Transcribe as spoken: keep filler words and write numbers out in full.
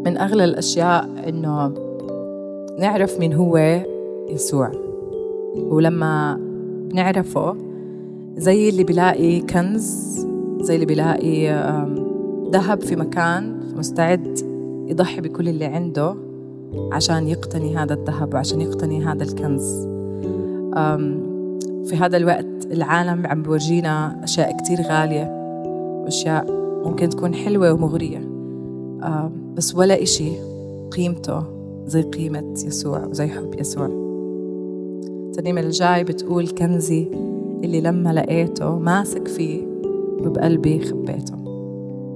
من أغلى الأشياء إنه نعرف مين هو يسوع. ولما نعرفه زي اللي بيلاقي كنز، زي اللي بيلاقي ذهب في مكان، مستعد يضحي بكل اللي عنده عشان يقتني هذا الذهب وعشان يقتني هذا الكنز. في هذا الوقت العالم عم بورجينا أشياء كتير غالية وأشياء ممكن تكون حلوة ومغرية، بس ولا إشي قيمته زي قيمة يسوع وزي حب يسوع. الترنيمة الجاي بتقول: كنزي اللي لما لقيته ماسك فيه وبقلبي خبيته.